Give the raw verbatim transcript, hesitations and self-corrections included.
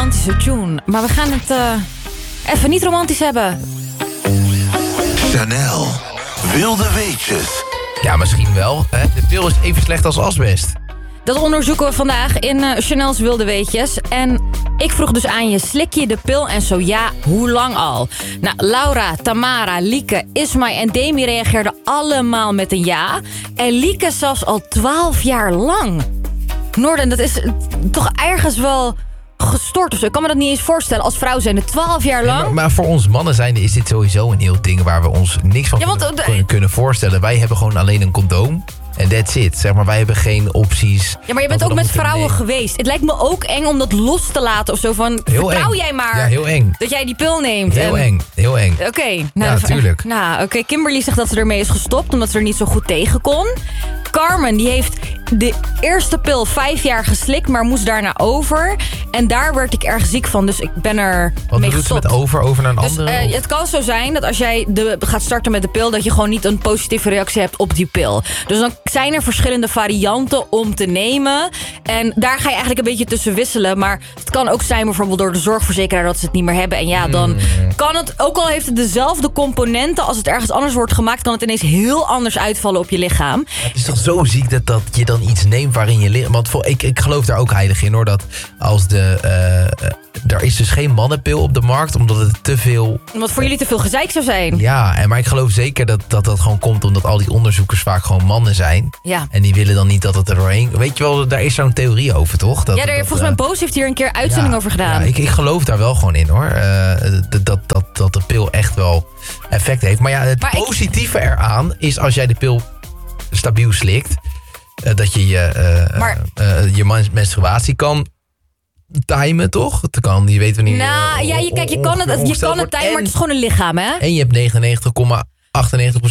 romantische tune. Maar we gaan het uh, even niet romantisch hebben. Chanel. Wilde weetjes. Ja, misschien wel. Hè? De pil is even slecht als asbest. Dat onderzoeken we vandaag in uh, Chanel's Wilde Weetjes. En ik vroeg dus aan je, slik je de pil en zo ja, hoe lang al? Nou, Laura, Tamara, Lieke, Ismay en Demi reageerden allemaal met een ja. En Lieke zelfs al twaalf jaar lang. Noorden, dat is uh, toch ergens wel gestoord of zo. Ik kan me dat niet eens voorstellen als vrouw zijn. twaalf jaar lang. Ja, maar, maar voor ons mannen zijnde is dit sowieso een heel ding waar we ons niks van ja, want, kunnen, uh, kunnen voorstellen. Wij hebben gewoon alleen een condoom. En that's it. Zeg maar, wij hebben geen opties. Ja, maar je bent ook met vrouwen nemen. geweest. Het lijkt me ook eng om dat los te laten of zo van... Heel vertrouw eng. jij maar ja, heel eng. dat jij die pil neemt. Heel en... eng. Heel eng. Oké. Okay, nou, ja, natuurlijk. Nou, oké. Okay. Kimberly zegt dat ze ermee is gestopt omdat ze er niet zo goed tegen kon. Carmen, die heeft de eerste pil vijf jaar geslikt, maar moest daarna over. En daar werd ik erg ziek van, dus ik ben er Wat mee gestopt. Wat gestopt. met over, over naar een dus, andere? Uh, het kan zo zijn dat als jij de, gaat starten met de pil, dat je gewoon niet een positieve reactie hebt op die pil. Dus dan zijn er verschillende varianten om te nemen. En daar ga je eigenlijk een beetje tussen wisselen. Maar het kan ook zijn bijvoorbeeld door de zorgverzekeraar dat ze het niet meer hebben. En ja, dan mm. kan het, ook al heeft het dezelfde componenten, als het ergens anders wordt gemaakt, kan het ineens heel anders uitvallen op je lichaam. Het is toch zo ziek dat, dat je dan iets neemt waarin je lichaam... Want voor, ik, ik geloof daar ook heilig in hoor, dat als de... Uh, er is dus geen mannenpil op de markt, omdat het te veel... Omdat voor jullie te veel gezeik zou zijn. Ja, en maar ik geloof zeker dat, dat dat gewoon komt omdat al die onderzoekers vaak gewoon mannen zijn. Ja. En die willen dan niet dat het er doorheen... Weet je wel, daar is zo'n theorie over, toch? Dat, ja, daar, dat, volgens mij Boos heeft hier een keer uitzending ja, over gedaan. Ja, ik, ik geloof daar wel gewoon in hoor. Uh, dat, dat, dat de pil echt wel effect heeft. Maar ja, het maar positieve ik... eraan is als jij de pil stabiel slikt, uh, dat je je, uh, maar... uh, je menstruatie kan timen, toch? Het kan, je weet wanneer... Nou, ja, je, kijk, je kan het, je kan het timen, maar het is gewoon een lichaam, hè? En je hebt negenennegentig komma achtennegentig